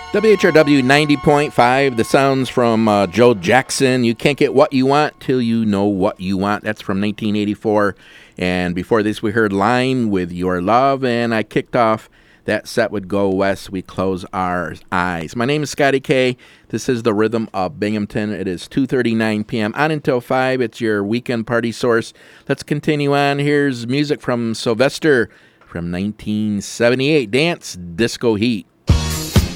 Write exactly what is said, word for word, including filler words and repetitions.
W H R W ninety point five, the sounds from uh, Joe Jackson. You can't get what you want till you know what you want. That's from nineteen eighty-four. And before this, we heard Line with Your Love. And I kicked off that set with Go West. We close our eyes. My name is Scotty K. This is the Rhythm of Binghamton. It is two thirty-nine p.m. on until five. It's your weekend party source. Let's continue on. Here's music from Sylvester from nineteen seventy-eight. Dance Disco Heat.